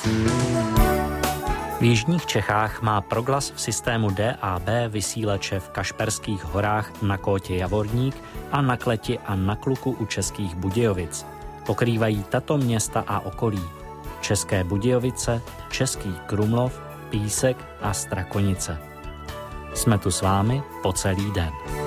V jižních Čechách má Proglas v systému DAB vysílače v Kašperských horách na Kótě Javorník a na Kleti a na Kluku u Českých Budějovic. Pokrývají tato města a okolí: České Budějovice, Český Krumlov, Písek a Strakonice. Jsme tu s vámi po celý den.